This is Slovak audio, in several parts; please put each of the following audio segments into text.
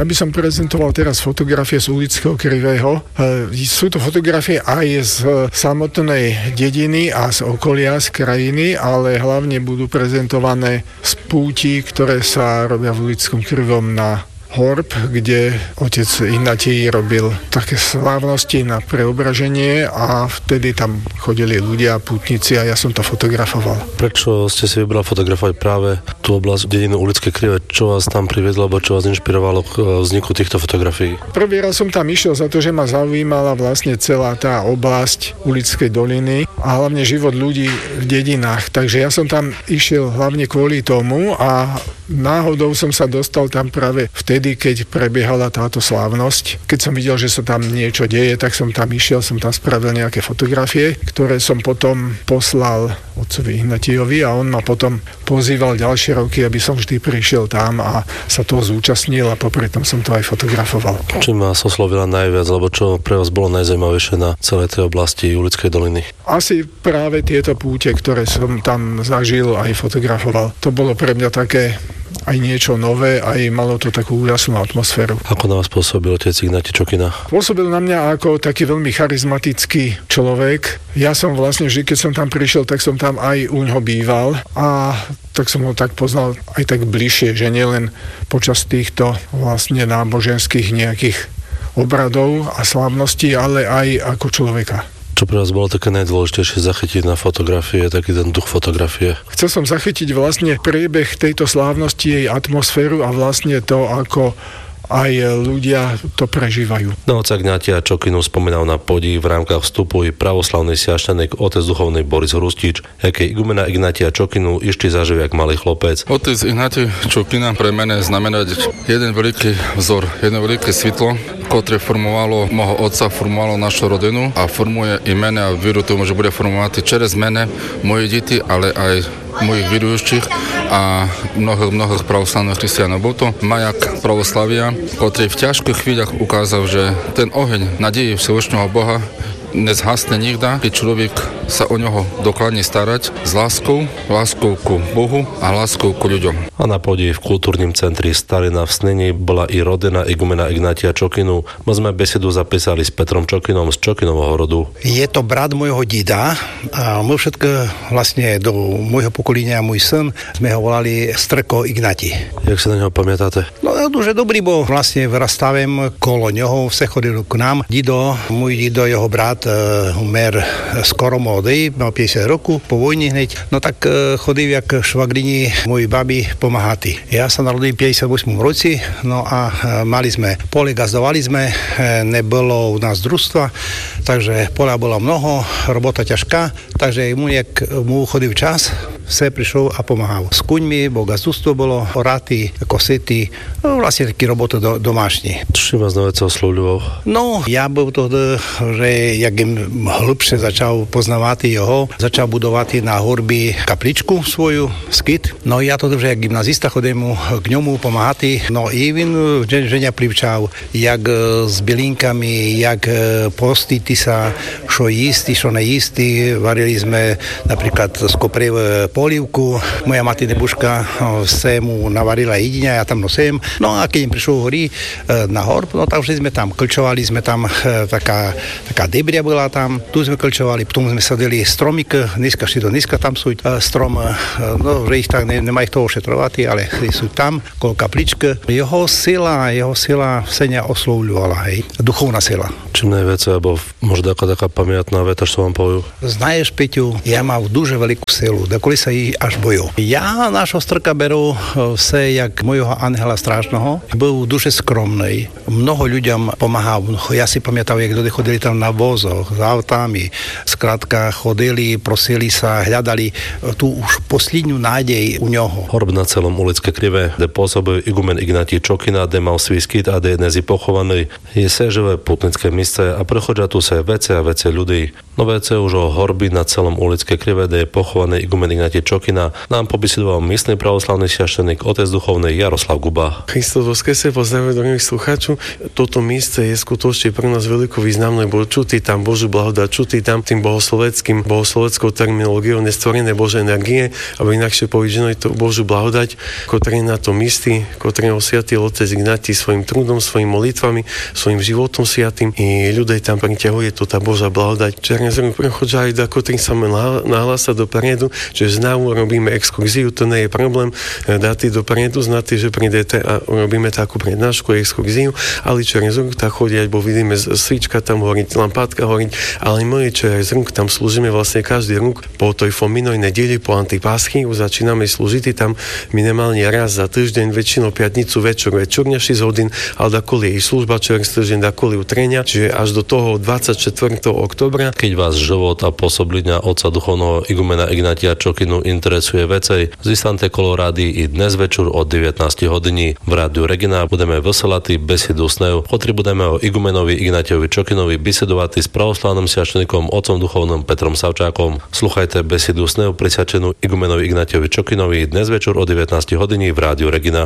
Ja by som prezentoval teraz fotografie z ulického Krivého. Sú to fotografie aj z samotnej dediny a z okolia, z krajiny, ale hlavne budú prezentované z púti, ktoré sa robia v ulickom Krivom na Horb, kde otec Ignatij robil také slávnosti na preobraženie a vtedy tam chodili ľudia, pútnici a ja som to fotografoval. Prečo ste si vybral fotografovať práve tú oblasť dediny Ulické Krivé? Čo vás tam priviedlo, alebo čo vás inšpirovalo k vzniku týchto fotografií? Prvý raz som tam išiel za to, že ma zaujímala vlastne celá tá oblasť Ulickej doliny a hlavne život ľudí v dedinách. Takže ja som tam išiel hlavne kvôli tomu a náhodou som sa dostal tam práve vtedy, keď prebiehala táto slávnosť. Keď som videl, že sa tam niečo deje, tak som tam išiel, som tam spravil nejaké fotografie, ktoré som potom poslal otcovi Ignatijovi a on ma potom pozýval ďalšie roky, aby som vždy prišiel tam a sa toho zúčastnil a popri tom som to aj fotografoval. Čím vás oslovila najviac, alebo čo pre vás bolo najzaujímavejšie na celej tej oblasti Ulickej doliny? Asi práve tieto púte, ktoré som tam zažil aj fotografoval. To bolo pre mňa také aj niečo nové, aj malo to takú úžasnú atmosféru. Ako na vás pôsobil otec Ignatij Čokina? Pôsobil na mňa ako taký veľmi charizmatický človek. Ja som vlastne vždy, keď som tam prišiel, tak som tam aj u ňoho býval a tak som ho tak poznal aj tak bližšie, že nielen počas týchto vlastne náboženských nejakých obradov a slávností, ale aj ako človeka. Čo pre vás bolo také najdôležitejšie zachytiť na fotografie, taký ten duch fotografie? Chcel som zachytiť vlastne priebeh tejto slávnosti, jej atmosféru a vlastne to, ako aj ľudia to prežívajú. Na otca Ignatija Čokinu spomínal na podík v rámkach vstupu i pravoslavný sviaštenik otec duchovný Boris Hrustič, jaký igumena Ignatija Čokinu ešte zažil jak malý chlopec. Otec Ignatij Čokina pre mene znamená jeden veľký vzor, jedno veľké svitlo, ktoré formovalo môjho otca, formovalo našu rodinu a formuje i mene a vieru tomu, že bude formovať čerez mene moje deti, ale aj mojich vierujúcich a mnohých pravoslavných kresťanov. Bol to majak pravoslavia, ktorý v ťažkých chvíľach ukázal, že ten oheň nadeje Všemohúceho Boha nezhasne nikda, keď človek sa o ňoho dokladne starať s láskou ku Bohu a láskou ku ľuďom. A na podí v kultúrnym centri Starina v Snení bola i rodina igumena Ignatija Čokinu. My sme besedu zapísali s Petrom Čokinom z Čokinovho rodu. Je to brat môjho dida a my všetko vlastne do môjho pokolenia, môj syn, sme ho volali Strko Ignatij. Jak sa na neho pamätáte? No, дуже dobrý bol. Vlastne vyrastávem kolo ňoho, vse chodil k nám. Môj dido, jeho brat, umer skoro mladý, mal 50 rokov, po vojni hneď. No tak chodil jak švagrini mojej babi pomáhati. Ja sa narodil v 58 roci, no a mali sme pole, gazdovali sme, nebolo u nás družstva, takže pola bolo mnoho, robota ťažká, takže mu chodil čas, vse prišiel a pomáhal. S kuňmi, bo gazdovstvo bolo, oraty, kosety, no vlastne taký robota domášní. Čo vás najviac oslovľoval? No, ja bol to, že jak im hlbšie začal poznávať jeho, začal budovať na horby kapličku svoju, skyt. No ja to, že jak gymnazista chodím k ňomu pomáhať. No i він ženia privčal, jak s bylinkami, jak postiti sa, čo jísti, čo nejísti. Varili sme napríklad z koprev polívku. Moja mati nebuška se mu navarila jediňa, ja tam nosím. No a keď im prišlo horí na horb, no tak vždy sme tam klčovali, sme tam taká debria bola tam, tu sme klčovali, potom sme sadili stromik, dneska tam sú strom, no že ich tak nemá ich toho ošetrovať, ale sú tam, kolo kaplička. Jeho sila Senia oslovľovala, hej, duchovná sila. Čím najviac, alebo možno taká pamiatná veta, čo vám poviem? Знаєш, Peťu, ja mám дуже veľkú silu, dokoli sa jej až bojil. Ja nášho Strka beru vse, jak mojho Anhela Strážneho, bol дуже skromný. Mnoho ľuďom pomáhal. Ja si pamätám, jak ľudia chodili tam na vozoch, s autami. Skrátka chodili, prosili sa, hľadali tú už poslednú nádej u ňoho. Horb na celom Ulické Krivé, kde pôsobil igumen Ignatij Čokina, kde mal svoj skyt a kde je dnes pochovaný, je seživé putnické místo a prechodžia tu sa vece a vece ľudí. No vece už o horby na celom Ulické Krivé, kde je pochovaný igumen Ignatij Čokina, nám pobisedoval místny pravoslavný sviaštenik otec duchovný Jaroslav Guba. Christos voskresie, pozdravujem do nových slucháčov. Predu. Toto miesto je skutočne pre nás veľkou významné, bo čutí tam Božiu blahodať, čutí tam tým bohosloveckou terminológiou nestvorené Božie energie, alebo inakšie povedané to Božiu blahodať, ktoré na to místi, ktoré osviatil otec Ignatí svojim trudom, svojimi molitvami, svojim životom sviatým i ľudí tam priťahuje to tá Božia blahodať. Černé zrnko prechodža aj ako tým sa nahlása dopredu, že znovu robíme exkurziu, to nie je problém dať dopredu, znáte, že prídete a robíme takú prednášku, exkurziu, ale černé zrnko tak chodia, bo vidíme svíčka tam horiť, lampátka horiť, ale moje černé zrnko tam slúžime vlastne každý rok po tej fominoj nedeli, po antipáschy, už začíname slúžiť tam minimálne raz za týždeň, väčšinou piatnicu večerne 6 hodín, ale dakoli je služba černý týždeň, dakoli utrenia, čiže až do toho 24. októbra. Keď vás život a pôsoblenia otca duchovného igumena Ignatia Čokinu interesuje vecej, zistante kolorády i dnes večer od 19 hodín v Rádiu Regina budeme veselati besedu snev, ktorý budeme o igumenovi Ignatiovi Čokinovi besedovať s pravoslavným sviačenikom otcom duchovným Petrom Savčákom. Sluchajte besedu snev prisviačenú igumenovi Ignatiovi Čokinovi dnes večer o 19 hodín v Rádiu Regina.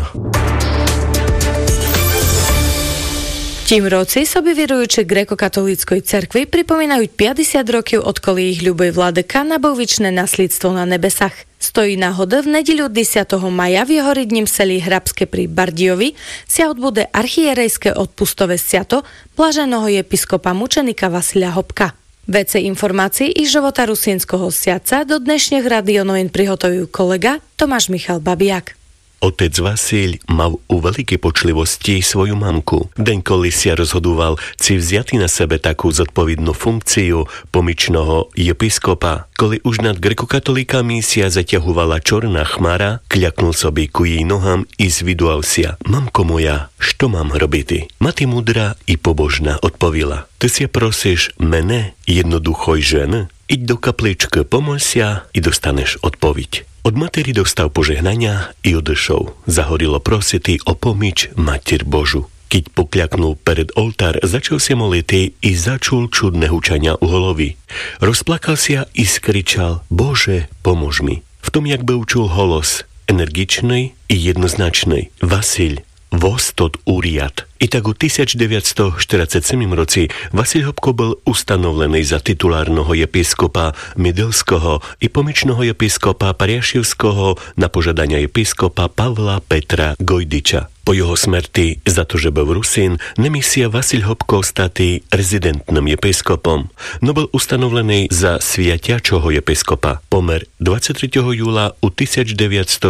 Tým roci soby vierujúce gréko-katolíckej cerkvi pripomínajú 50 rokov, odkoli ich ľubej vladyka nabol vičné nasledstvo na nebesách. Stojí náhoda v nedeľu 10. maja v jeho rodním seli Hrabské pri Bardiovi sa odbude archierejské odpustové sviato blaženého episkopa mučenika Vasilia Hopka. Vece informácií i života rusínskeho sviatca do dnešných radionovín prihotovujú kolega Tomáš Michal Babiak. Otec Vasil mal u veľkej počlivosti svoju mamku. Deň, koli si rozhodoval, si vziati na sebe takú zodpovednú funkciu pomičného episkopa. Koli už nad grekokatolíkami si zaťahovala čorná chmara, kľaknul sobie ku jej nohám i zvidual si: Mamko moja, što mám robiť? Mati múdra i pobožná odpovila: Ty si prosíš mene, jednoduchoj žen? Iď do kapličky, pomôž sa i dostaneš odpoveď. Od materi dostal požehnania i odešol. Zahorilo prositi o pomič Mater Božu. Keď pokľaknul pred oltár, začal sa modliť i začul čudné hučania u holovi. Rozplakal sa i skričal: Bože, pomôž mi. V tom, jak by učul holos, energičnej i jednoznačnej: Vasil, vostod uriad. I tak u 1947 roci Vasil Hopko bol ustanovený za titulárneho episkopa Mydelského i pomičného episkopa Pariašivského na požadania episkopa Pavla Petra Gojdiča. Po jeho smrti, za to, že bol Rusín, nemisia Vasil Hopko stati rezidentným episkopom, no bol ustanovený za sviatiačoho episkopa. Pomer 23. júla u 1976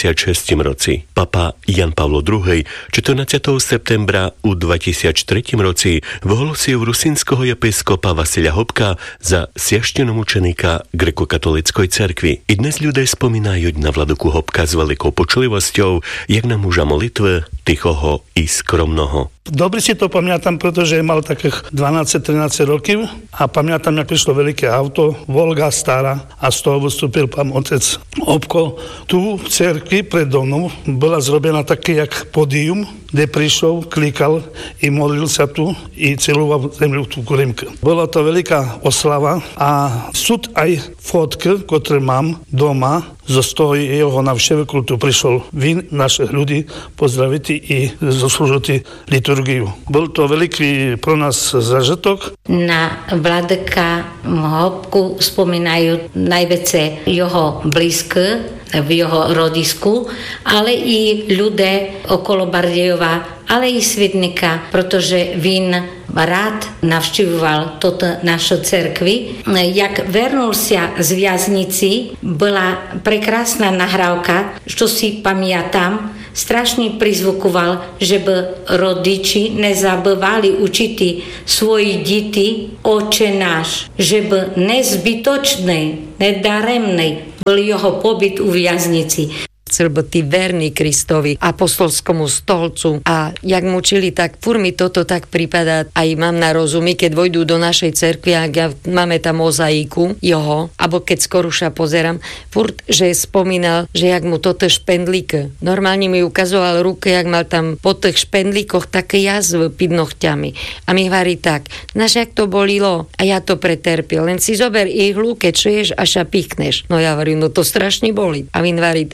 roci. Papa Jan Pavlo II 14. septembra u 2003 roci vyhlásil rusínskeho episkopa Vasilia Hopka za sviaštenomučenika grekokatolíckej cerkvi. I dnes ľudia spomínajú na vladyku Hopka s veľkou počulivosťou, jak na muža molitve, tichoho i skromného. Dobre si to pamätám, pretože mal takých 12-13 rokov a pamätám, jak prišlo veľké auto, Volga stará, a z toho vystúpil pán otec Hopko. Tu v cerkvi predo mnou bola zrobená také jak pódium, kde prišiel, klikal i modlil sa tu i celoval zemľu tú korimku. Bola to veľká oslava a sú aj fotky, ktoré mám doma, zo toho jeho navštevu, tu prišiel vin našich ľudí pozdraviť i zoslúžiť liturgiu. Bol to veľký pro nás zažitok. Na vladyka Hopku spomínajú najväčšie jeho blízky v jeho rodisku, ale i ľudia okolo Bardejova, ale i Svidnika, pretože vin rád navštevoval toto našu cerkvi. Jak vernul sa z viaznici, bola prekrásna nahrávka, čo si pamätám, strašne prizvukoval, že by rodiči nezabývali učiti svoji deti Oče náš, že by nezbytočný, nedaremný bol jeho pobyt u viaznici. Chcel byť verný Kristovi, apostolskému stolcu, a jak mučili, tak furt mi toto tak pripadá, aj mám na rozumi, keď vojdú do našej cerkvi, ak máme tam mozaiku jeho, alebo keď skoruša pozerám, furt, že spomínal, že jak mu toto špendlík. Normálne mi ukazoval ruke, jak mal tam po tých špendlíkoch také jazvy pod nohťami. A mi hovorí tak: znaš, jak to bolilo? A ja to preterpil. Len si zober ihlu, keď čuješ, až sa pichneš. No ja hovorím, no to strašne bolí. A mi hovorí, a my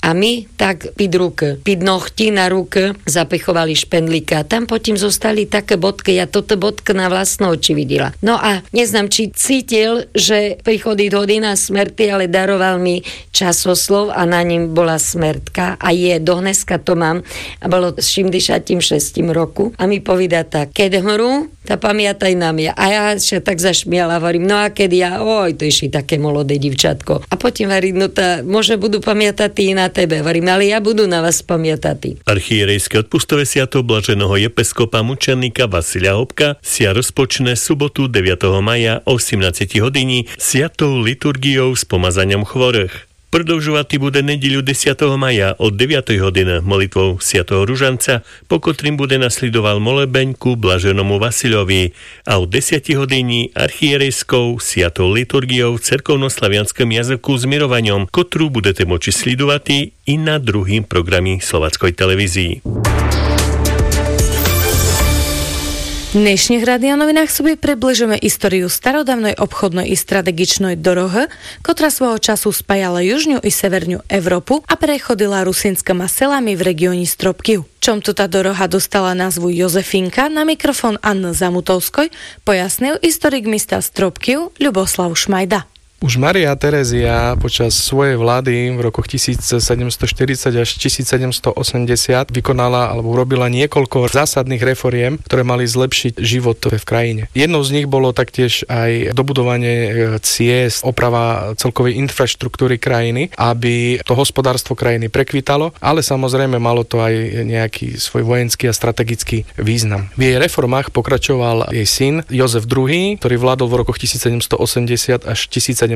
tak pід nohti na ruke zapechovali špendlíka. Tam potom zostali také bodky, ja toto bodka na vlastné oči videla. No a neznám, či cítil, že prichodí hodina smrti, ale daroval mi časoslov a na ním bola smrtka a do dneska to mám a bolo 76. roku a mi povída tak, keď hmru, tá pamiataj na mňa. A ja sa tak zašmiala, hovorím, no a keď ja, to išli také molodé divčatko. A potom hovorím, no tá, možno budú pamiatať i na tebe. Hovorím, ale ja budú na vás pamiatať. Archierejské odpustové sviato blaženého episkopa mučenika Vasilia Hopka sia rozpočne sobotu 9. maja o 18 hodini sviatou liturgiou s pomazaniam chorých. Продовжувати буде неділю 10. maja od 9. hodiny molitvou Sviatého Ružanca, po kotrým bude nasledovať molebeň ku blaženomu Vasilovi a o 10 hodiny archierejskou Sviatou liturgiou v cerkovnoslavianskom jazyku s mirovaním, ktorú budete moči sledovať i na druhým programe Slováckoj televízii. V dnešných radionovinách sobie približujeme históriu starodávnej obchodnej i strategičnej dorohy, ktorá svojho času spájala južňu i severnú Európu a prechodila rusínskama selami v regióne Stropkiv. Čom tu tá doroha dostala názvu Jozefinka, na mikrofón Anny Zamutovskoj pojasnil historik mesta Stropkiv Ľuboslav Šmajda. Už Mária Terézia počas svojej vlády v rokoch 1740 až 1780 vykonala alebo urobila niekoľko zásadných reforiem, ktoré mali zlepšiť život v krajine. Jednou z nich bolo taktiež aj dobudovanie ciest, oprava celkovej infraštruktúry krajiny, aby to hospodárstvo krajiny prekvitalo, ale samozrejme malo to aj nejaký svoj vojenský a strategický význam. V jej reformách pokračoval jej syn Jozef II, ktorý vládol v rokoch 1780 až 1790.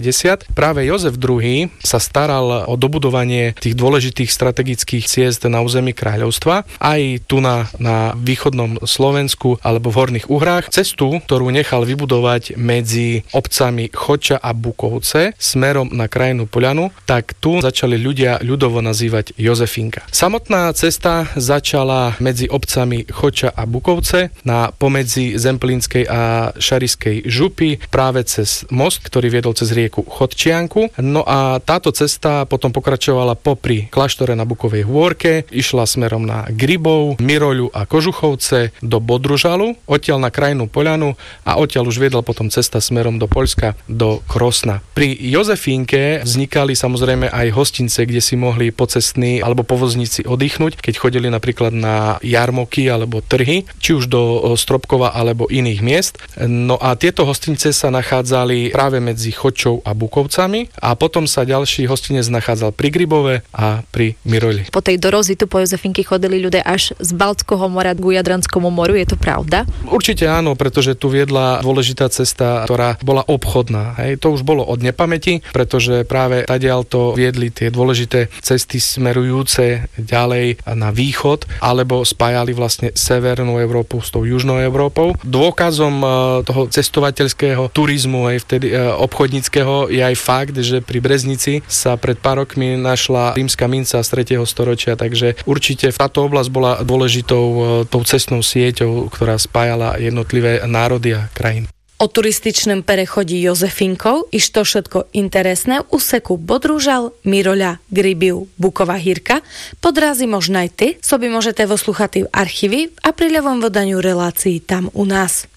Práve Jozef II sa staral o dobudovanie tých dôležitých strategických ciest na území kráľovstva, aj tu na východnom Slovensku alebo v Horných Uhrách. Cestu, ktorú nechal vybudovať medzi obcami Choča a Bukovce smerom na krajnú Poľanu, tak tu začali ľudia ľudovo nazývať Jozefinka. Samotná cesta začala medzi obcami Choča a Bukovce na pomedzi Zemplínskej a Šarišskej župy práve cez most, ktorý viedol cez rieku Chodčianku. No a táto cesta potom pokračovala popri kláštore na Bukovej Hôrke, išla smerom na Gribov, Miroľu a Kožuchovce do Bodružalu, odtiaľ na krajnú Poľanu a odtiaľ už viedla potom cesta smerom do Poľska, do Krosna. Pri Jozefínke vznikali samozrejme aj hostince, kde si mohli pocestní alebo povozníci oddychnúť, keď chodili napríklad na jarmoky alebo trhy, či už do Stropkova alebo iných miest. No a tieto hostince sa nachádzali práve medzi Chočou a Bukovcami a potom sa ďalší hostinec nachádzal pri Gribove a pri Miroľi. Po tej dorozi tu po Jozefinky chodili ľudia až z Baltského mora k Jadranskému moru, je to pravda? Určite áno, pretože tu viedla dôležitá cesta, ktorá bola obchodná. Hej. To už bolo od nepamäti, pretože práve tadiaľ to viedli tie dôležité cesty smerujúce ďalej na východ, alebo spájali vlastne severnú Európu s tou južnou Európou. Dôkazom toho cestovateľského turizmu aj vtedy obchodníckeho je aj fakt, že pri Breznici sa pred pár rokmi našla rímska minca z 3. storočia, takže určite táto oblasť bola dôležitou tou cestnou sieťou, ktorá spájala jednotlivé národy a krajiny. O turističnom prechodí Jozefinkov iš to všetko interesné v úseku Bodružal, Miroľa, Gribiv, Buková Hírka. Podrazí možno aj ty, soby môžete poslúchať v archívi v apríľovom vydaniu relácií Tam u nás.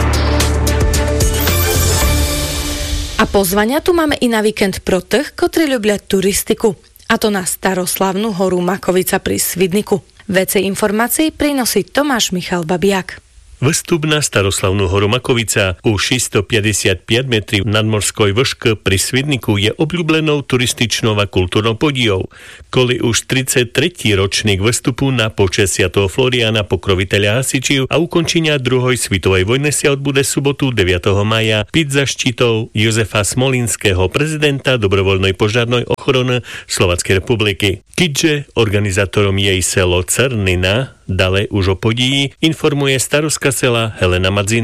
A pozvania tu máme i na víkend pro tých, ktorí ľubia turistiku. A to na staroslavnú horu Makovica pri Svidniku. Vece informácií prinosí Tomáš Michal Babiak. Vstup na staroslavnú horu Makovica u 655 metrov nadmorskoj vršky pri Svidniku je obľúbenou turističnou a kultúrnou podijou. Koli už 33. ročník vstupu na počesť svätého Floriána, pokroviteľa hasičov a ukončenia druhej svetovej vojny sa odbude sobotu 9. maja pід zaštitou Jozefa Smolinského, prezidenta dobrovoľnej požiarnej ochrany Slovenskej republiky. Keďže organizátorom jej selo Cernina, dále už o podii informuje starostka sela Helena Madzinova.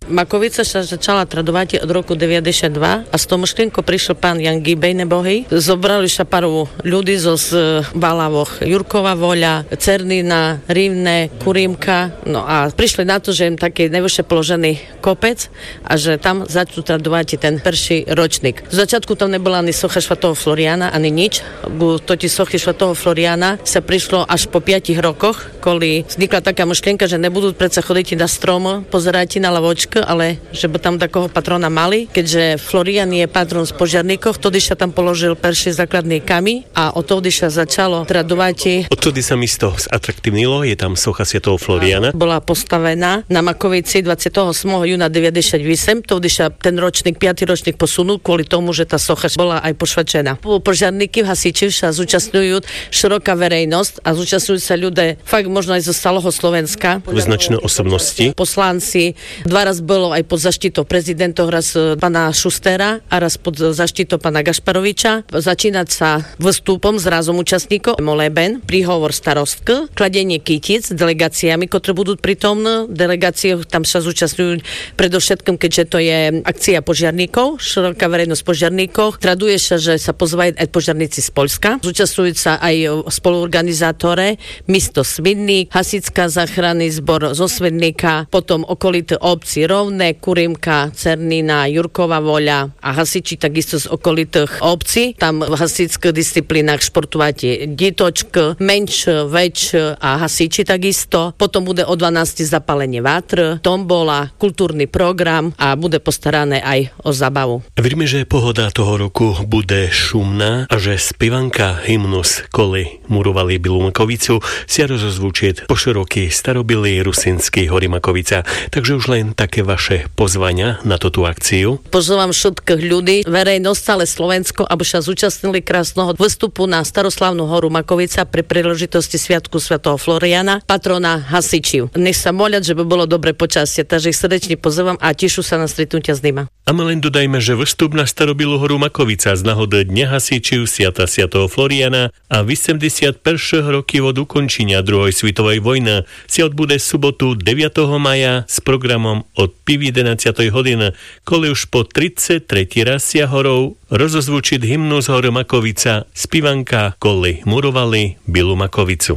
Makovica sa začala tradovať od roku 92 a s tou myšlienkou prišiel pán Jan Gibej nebohý. Zobrali sa paru ľudí zo Balavoch, Jurkova Voľa, Cernina, Rivne, Kurímka. No a prišli na to, že im taký najvyššie položený kopec a že tam začnú tradovať ten prvý ročník. V začiatku tam nebola ani socha svätého Floriana, ani nič. Toti sochy svätého Floriana sa prišlo až po 5 rokoch, koli vznikla taká myšlienka, že nebudú predsa chodiť na strom, pozerať na lavočku, ale že by tam takého patrona mali, keďže Florian je patron z požiarníkov, vtedy sa tam položil prvý základný kami a odtedy sa začalo tradovať. Odtedy sa mesto zatraktívnilo, je tam socha svätého Floriana. Bola postavená na Makovici 28. júna 98, vtedy sa ten ročník, 5. ročník posunul kvôli tomu, že tá socha bola aj pošvačená. Požiarníky v hasiči sa zúčastňujú široká verejnosť a zúčastňujú sa ľudia fakt možno aj zo celého Slovenska. Značné osobnosti. Poslanci. 2 raz bolo aj pod zaštitou prezidentov, raz pana Šustera a raz pod zaštitou pana Gašparoviča. Začínať sa vstupom s rázom účastníkov, moleben, príhovor starostk, kladenie kytíc s delegáciami, ktoré budú prítomné. Delegácie tam sa zúčastňujú predovšetkým, keďže to je akcia požiarníkov, široká verejnosť požiarníkov. Traduje sa, že sa pozvajú aj požiarníci z Poľska. Zúčastňujú sa aj spoluorganizátore, mesto Svidník, Hasičská záchranný zbor zo Svidníka, potom okolité obci Rovné, Kurímka, Cernina, Jurkova Voľa a hasiči takisto z okolitých obcí. Tam v hasičských disciplínach športovať ditočk, menš, väč a hasiči takisto. Potom bude o 12 zapálenie vátr, tombola, kultúrny program a bude postarané aj o zabavu. Veríme, že pohoda toho roku bude šumná a že spivanka hymnus Koli murovali Bilumakovicu si rozozvučiť po široký starobilý Rusinský Hory Makovica. Takže už len také vaše pozvania na túto akciu. Pozývam všetkých ľudí, verejnosť, celé Slovensko, aby sa zúčastnili krásneho výstupu na staroslavnú horu Makovica pri príležitosti Sviatku svätého Floriana, patrona hasičiv. Nech sa molia, že by bolo dobre počasie, takže ich srdečne pozývam a tešu sa na stretnutia s nimi. A my len dodajme, že výstup na starobilú horu Makovica z náhody Dňa hasičiv Sviata svätého Floriana a 81. roky od ukončenia druhej svetovej vojny si odbude sobotu 9. maja s programom od 11. hodiny, koli už po 33. raz sia horou rozozvučiť hymnu z hory Makovica spivanka Koli murovali Bilu Makovicu.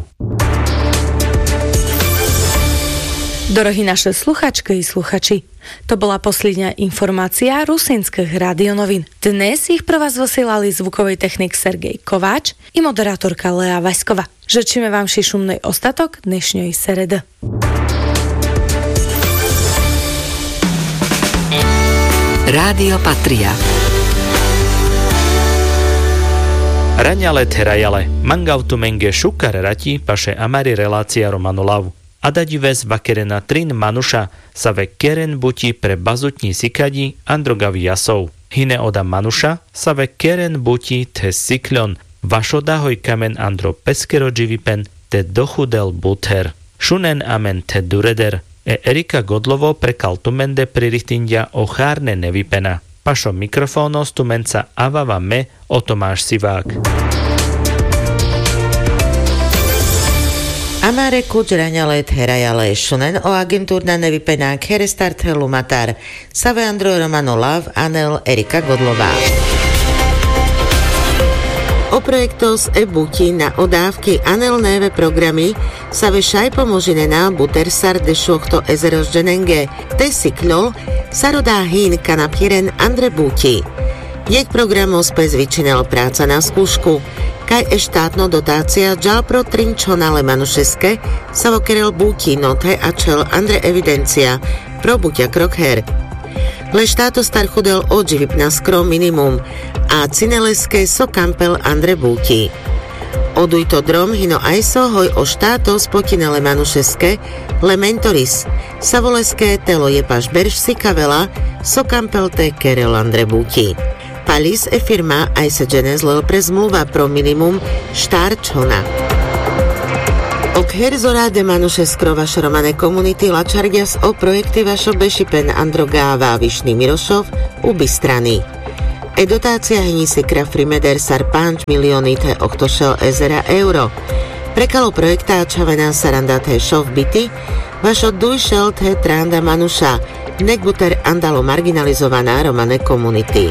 Dorohí naše sluchačky i sluchači, to bola posledná informácia Rusinských radionovín. Dnes ich pre vás vysielali zvukový technik Sergej Kováč i moderátorka Lea Vaskova. Žečíme vám šumnej ostatok dnešnej seredy. Rádio Patria. Raňale terajale, mangautu menge šukar rati, paše amari relácia Romanu Lavu. Adadives vakerena trin manuša, sa ve keren buti pre bazutní sikadi androgavi jasov. Hine oda manuša, sa ve keren buti te siklon, vašoda hoj kamen andro peskero dživipen, te dochudel buther. Šunen amen te dureder. Erika Godlovo pre kaltumende pririchtindia o chárne nevypena. Pašo mikrofónos tumenca avava me o Tomáš Sivák. Amare kučraňalet herajale šunen o agentúrna nevypenák herestartelu matar Save Andro Romano Lav Anel Erika Godlová. O projektos e-buti na odávky Anel neve programy sa vešaj pomožine na butersar de šuchto ezeros dženenge te siklol sa rodá hín kanapieren Andre Buti. Jek programos pes vyčinal práca na skúšku, kaj štátno dotácia džal pro trinčona le manušeske sa vokerel Buti note a čel Andre evidencia pro buťa krok her. Le štáto star chudel odživip na skrom minimum a cineleske so kampel Andre Buti. Oduj to drom hino ajso hoj o štáto spokine le manušeske le mentoris sa voleske telo je paš berž si kavela so kampel te kerel Andre Buti. Palis e firma aj se dženez lel pre zmluva pro minimum štár čona. Ok herzora de manušeskro vaš romane komunity lačardias o projekty vašo bešipen Androgáva Višný Mirošov uby strany. E dotácia hní si krafri meder sar 5 milióny te oktošel ezera euro. Prekalo projektáča vená saranda te šov byty vašo dujšel te tranda manuša Nekbuter andalo marginalizovaná romane komunity.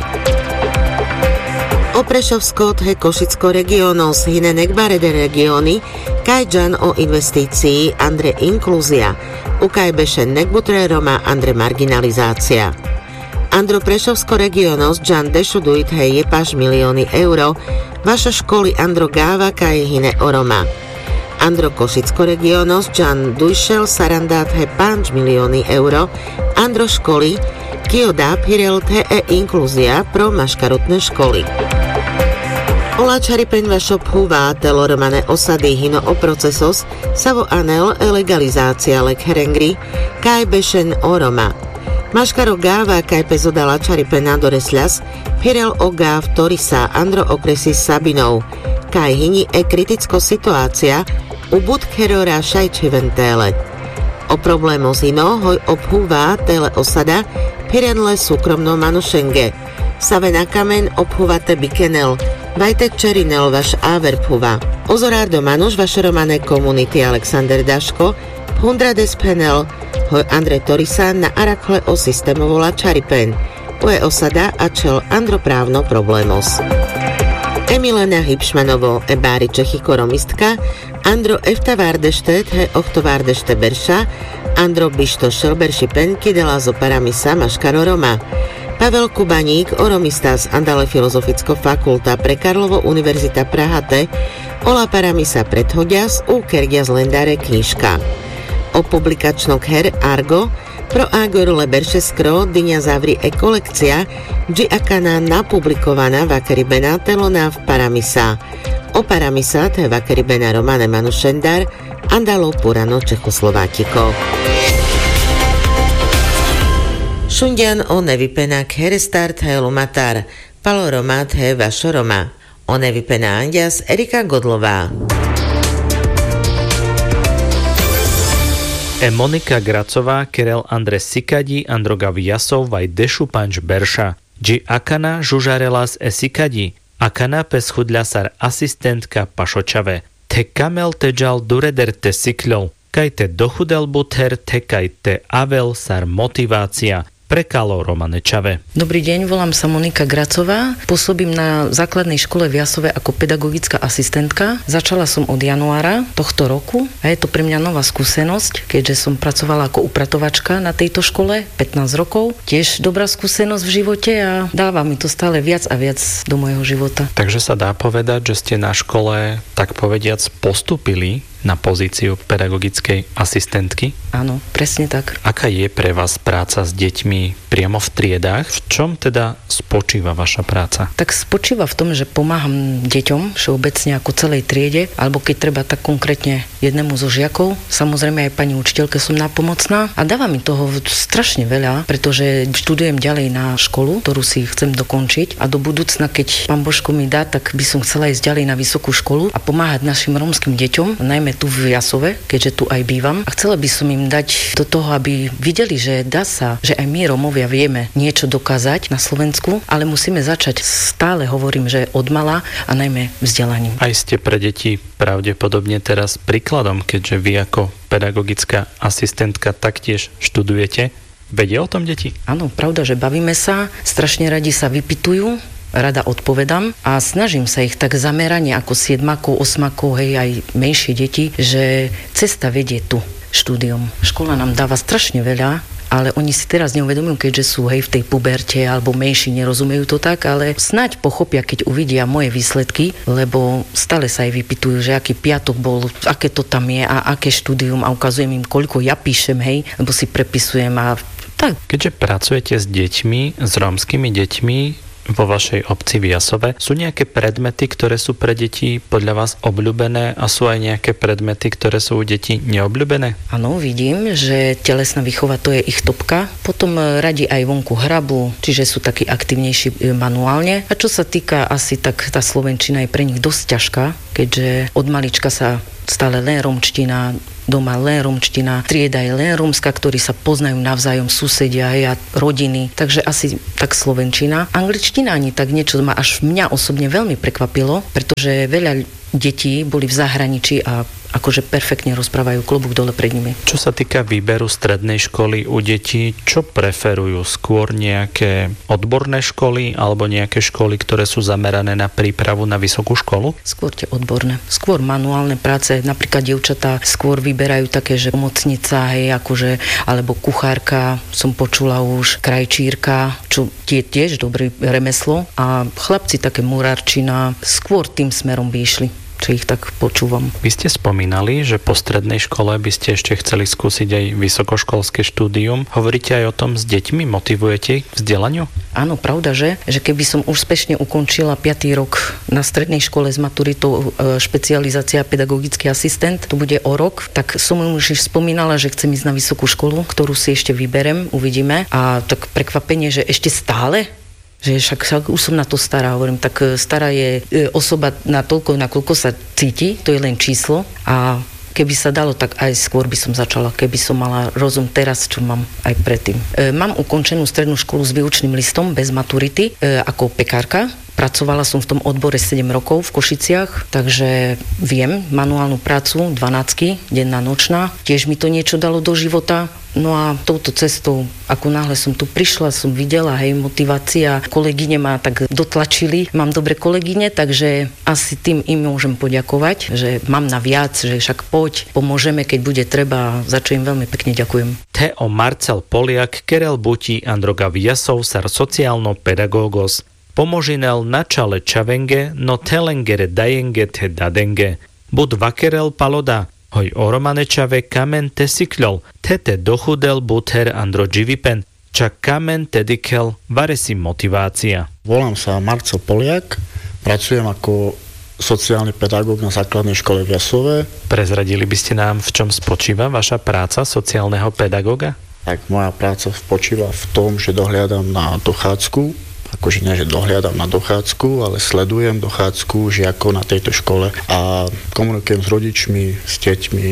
O Prešovsko he Košicko regionos hine nekbarede regiony kajđan o investícii andre inkluzija, ukajbeše nekbutre Roma andre marginalizácia. Andro Prešovsko regionos džan dešuduit he jepaš milióny euro, vaša školy andro gáva kaj hine o Roma. Andro Košicko regionos džan dujšel sarandát he 5 milióny euro, andro školy, kio dá pirel he inkluzija pro maškarutné školy. Oláčari peň vašo pchúvá telo romane osady hino o procesos savo anel legalizácia lek herengri kaj bešen o Roma. Maškaro gáva kaj pezoda lačari peň nadoresľas pirel o gáv torisa andro okresis Sabinov kaj hini kriticko situácia u budkerora šajčiventéle. O problémos hino hoj obhúvá tele osada pirenle súkromno manušenge. Save na kamen obhúvate bikenel Vajtek Čerinel vaš áverphuva. Ozorárdo manuš vaše romane komunity Alexander Daško, Hundrades Penel, hoj Andre Torisan na arakle o systémovola Čaripen. Ue osada a čel androprávno problémos. Emilena Hipšmanovo ebári Čechy koromistka, Andro Eftavárdeštet he Ochtovárdešte Berša, Andro Bišto Šelberši Penky dela zo Paramisa Maškaro Roma. Pavel Kubaník, oromista z Andale Filozoficko fakulta pre Karlovo Univerzita Prahate, ola paramisa predhodias u kergias lendáre knižka. O publikačnok her Argo, pro Agor Leberše skro, dyňa zavri kolekcia, dži akana napublikovaná vakeribena telona v paramisa. O paramisa te vakeribena romane manušendar, Andalo Purano Čechoslovákiko. Šundian o nevypenak herestart he lumatar, paloromat he vašo Roma. O nevypená andias Erika Godlová. Monika Gracová, Kerel Andres Sikadi, Androgav Jasov, Vaj Dešu Panč Berša. Dži akana žužarelas Sikadi, akana peschudľasar asistentka Pašočave. Te kamel teđal dureder te sikľol, kaj te dochudel buther, te kaj te avel sar motivácia. Prekalo Romane Čave. Dobrý deň, volám sa Monika Gracová. Pôsobím na základnej škole v Jasove ako pedagogická asistentka. Začala som od januára tohto roku a je to pre mňa nová skúsenosť, keďže som pracovala ako upratovačka na tejto škole 15 rokov. Tiež dobrá skúsenosť v živote a dáva mi to stále viac a viac do môjho života. Takže sa dá povedať, že ste na škole, tak povediac, postúpili na pozíciu pedagogickej asistentky? Áno, presne tak. Aká je pre vás práca s deťmi priamo v triedách? V čom teda spočíva vaša práca? Tak spočíva v tom, že pomáham deťom všeobecne ako celej triede, alebo keď treba tak konkrétne jednému zo žiakov. Samozrejme aj pani učiteľke som nápomocná a dáva mi toho strašne veľa, pretože študujem ďalej na školu, ktorú si chcem dokončiť a do budúcna, keď pán Božko mi dá, tak by som chcela ísť ďalej na vysokú školu a pomáhať našim rómskym deťom, najmä tu v Jasove, keďže tu aj bývam. A chcela by som im dať do toho, aby videli, že dá sa, že aj my Rómovia vieme niečo dokázať na Slovensku, ale musíme začať, stále hovorím, že od mala a najmä vzdelaním. Aj ste pre deti pravdepodobne teraz príkladom, keďže vy ako pedagogická asistentka taktiež študujete. Vedia o tom deti? Áno, pravda, že bavíme sa, strašne radi sa vypytujú, rada odpovedám a snažím sa ich tak zamerane ako 7-kov, 8-kov, hej, aj menšie deti, že cesta vedie tu štúdiom. Škola nám dáva strašne veľa, ale oni si teraz neuvedomujú, keďže sú hej v tej puberte alebo menší, nerozumejú to tak, ale snáď pochopia, keď uvidia moje výsledky, lebo stále sa aj vypytujú, že aký piatok bol, aké to tam je a aké štúdium a ukazujem im, koľko ja píšem, hej, lebo si prepisujem a tak. Keďže pracujete s deťmi, s rómskymi deťmi, vo vašej obci v Jasove. Sú nejaké predmety, ktoré sú pre deti podľa vás obľúbené a sú aj nejaké predmety, ktoré sú u detí neobľúbené? Áno, vidím, že telesná výchova to je ich topka. Potom radi aj vonku hrabu, čiže sú takí aktivnejší manuálne. A čo sa týka asi, tak tá slovenčina je pre nich dosť ťažká, keďže od malička sa stále len rómčtina, doma len rómčtina, trieda je len rómska, ktorí sa poznajú navzájom, susedia a rodiny, takže asi tak slovenčina. Angličtina ani tak niečo ma až mňa osobne veľmi prekvapilo, pretože veľa detí boli v zahraničí a akože perfektne rozprávajú, klobúk dole pred nimi. Čo sa týka výberu strednej školy u detí, čo preferujú? Skôr nejaké odborné školy alebo nejaké školy, ktoré sú zamerané na prípravu na vysokú školu? Skôr tie odborné. Skôr manuálne práce. Napríklad dievčatá skôr vyberajú také, že pomocnica, hej, akože, alebo kuchárka, som počula už, krajčírka, čo je tiež dobré remeslo. A chlapci také murárčina, skôr tým smerom by išli, čo ich tak počúvam. Vy ste spomínali, že po strednej škole by ste ešte chceli skúsiť aj vysokoškolské štúdium. Hovoríte aj o tom s deťmi? Motivujete ich k vzdelaniu? Áno, pravda, že keby som úspešne ukončila 5. rok na strednej škole s maturitou špecializácia pedagogický asistent, to bude o rok, tak som už spomínala, že chcem ísť na vysokú školu, ktorú si ešte vyberem, uvidíme. A tak prekvapenie, že ešte stále že však už som na to stará, hovorím, tak stará je osoba na toľko, nakoľko sa cíti, to je len číslo a keby sa dalo, tak aj skôr by som začala, keby som mala rozum teraz, čo mám aj predtým. Mám ukončenú strednú školu s výučným listom bez maturity ako pekárka. Pracovala som v tom odbore 7 rokov v Košiciach, takže viem manuálnu prácu, 12, denná, nočná. Tiež mi to niečo dalo do života. No a touto cestou, ako náhle som tu prišla, som videla, hej, motivácia. Kolegyne ma tak dotlačili. Mám dobre kolegyne, takže asi tým im môžem poďakovať, že mám na viac, že však poď, pomôžeme, keď bude treba. Za čo im veľmi pekne ďakujem. Teo Marcel Poliak, Kerel Buti, Androga Viasov, Sar sociálno-pedagógos. Pomožinel na čale čavenge, no telengere dajenge te dadenge. Bud vakerel paloda, hoj oromane čave kamen te sikľol, tete dochudel buter andro dživipen, čak kamen tedikel, varesi motivácia. Volám sa Marcel Poliak, pracujem ako sociálny pedagóg na základnej škole v Jasove. Prezradili by ste nám, v čom spočíva vaša práca sociálneho pedagóga? Tak moja práca spočíva v tom, že dohliadam na dochádzku, akože nie, že dohliadam na dochádzku, ale sledujem dochádzku žiakov na tejto škole a komunikujem s rodičmi, s deťmi,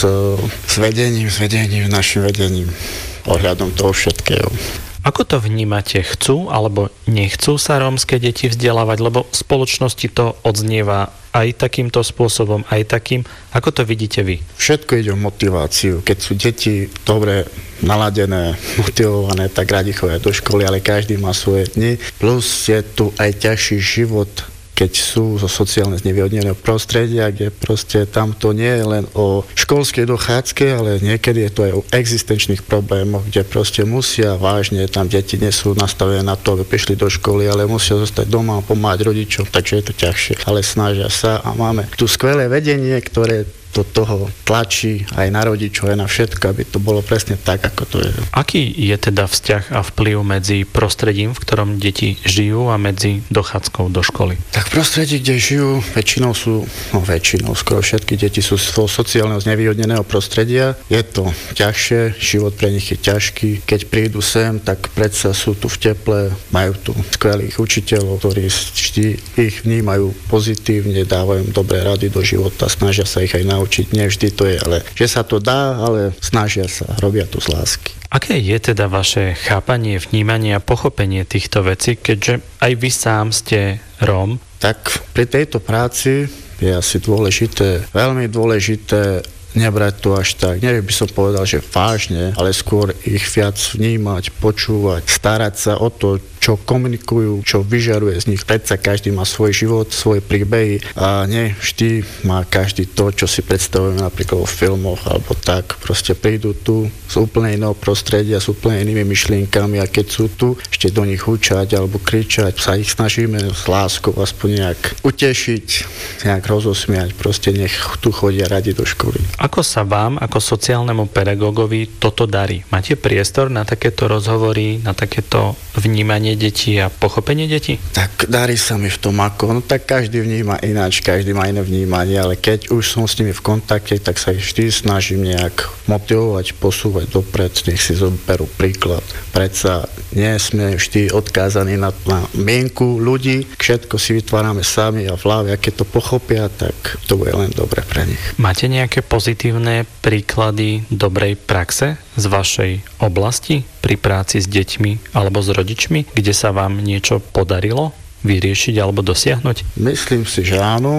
s vedením, našim vedením, ohľadom toho všetkého. Ako to vnímate? Chcú alebo nechcú sa rómske deti vzdelávať? Lebo v spoločnosti to odznieva aj takýmto spôsobom, aj takým. Ako to vidíte vy? Všetko ide o motiváciu. Keď sú deti dobre naladené, motivované, tak radi chodia do školy, ale každý má svoje dni. Plus je tu aj ťažší život, keď sú zo sociálne znevýhodneného prostredia, kde proste tam to nie je len o školskej dochádzke, ale niekedy je to aj o existenčných problémoch, kde proste musia vážne, tam deti nie sú nastavené na to, aby prišli do školy, ale musia zostať doma a pomáhať rodičom, takže je to ťažšie. Ale snažia sa a máme tu skvelé vedenie, ktoré do toho tlačí aj na rodičov, aj na všetko, aby to bolo presne tak, ako to je. Aký je teda vzťah a vplyv medzi prostredím, v ktorom deti žijú a medzi dochádzkou do školy? Tak prostredí, kde žijú, väčšinou, skoro všetky deti sú z sociálneho znevýhodneného prostredia. Je to ťažšie, život pre nich je ťažký. Keď prídu sem, tak predsa sú tu v teple, majú tu skvelých učiteľov, ktorí vždy ich vnímajú pozitívne, dávajú dobré rady do života, snažia sa ich aj naučiť. Nie vždy to je, ale že sa to dá, ale snažia sa, robia to z lásky. Aké je teda vaše chápanie, vnímanie a pochopenie týchto vecí, keďže aj vy sám ste Róm? Tak pri tejto práci je asi dôležité, veľmi dôležité nebrať to až tak, neviem, by som povedal, že vážne, ale skôr ich viac vnímať, počúvať, starať sa o to, čo komunikujú, čo vyžaruje z nich. Predsa každý má svoj život, svoje príbehy a nie vždy má každý to, čo si predstavujeme napríklad vo filmoch alebo tak. Proste prídu tu z úplne iného prostredia, s úplne inými myšlienkami a keď sú tu, ešte do nich hučať alebo kričať, sa ich snažíme s láskou aspoň nejak utešiť, nejak rozosmiať, proste nech tu chodia radi do školy. Ako sa vám, ako sociálnemu pedagógovi, toto darí? Máte priestor na takéto rozhovory, na takéto vnímanie detí a pochopenie detí? Tak darí sa mi v tom ako, no tak každý vníma ináč, každý má iné vnímanie, ale keď už som s nimi v kontakte, tak sa ich vždy snažím nejak motivovať, posúvať dopred, nech si zoberú príklad. Predsa nie sme vždy odkázaní na mienku ľudí, všetko si vytvárame sami a v hlave, a keď to pochopia, tak to bude len dobre pre nich. Máte nejaké pozitívne príklady dobrej praxe z vašej oblasti pri práci s deťmi alebo s rodičmi, kde sa vám niečo podarilo vyriešiť alebo dosiahnuť? Myslím si, že áno.